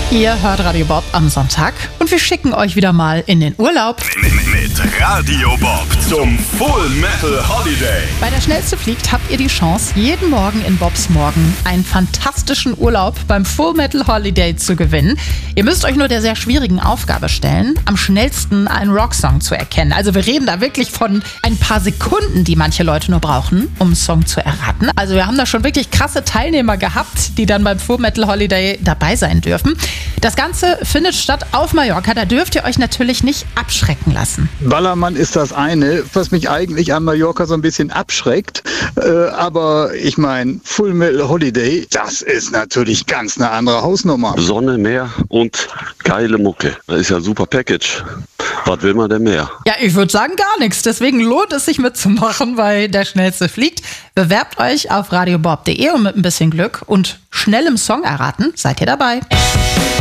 Ihr hört Radio Bob am Sonntag und wir schicken euch wieder mal in den Urlaub. Mit Radio Bob zum Full Metal Holiday. Bei der Schnellste fliegt habt ihr die Chance, jeden Morgen in Bobs Morgen einen fantastischen Urlaub beim Full Metal Holiday zu gewinnen. Ihr müsst euch nur der sehr schwierigen Aufgabe stellen, am schnellsten einen Rocksong zu erkennen. Also wir reden da wirklich von ein paar Sekunden, die manche Leute nur brauchen, um einen Song zu erraten. Also wir haben da schon wirklich krasse Teilnehmer gehabt, die dann beim Full Metal Holiday dabei sein dürfen. Das Ganze findet statt auf Mallorca, da dürft ihr euch natürlich nicht abschrecken lassen. Ballermann ist das eine, was mich eigentlich an Mallorca so ein bisschen abschreckt. Aber ich meine, Full Metal Holiday, das ist natürlich ganz eine andere Hausnummer. Sonne, Meer und geile Mucke. Das ist ja ein super Package. Was will man denn mehr? Ja, ich würde sagen gar nichts. Deswegen lohnt es sich mitzumachen bei Der Schnellste fliegt. Bewerbt euch auf radiobob.de und mit ein bisschen Glück und schnellem Song erraten seid ihr dabei.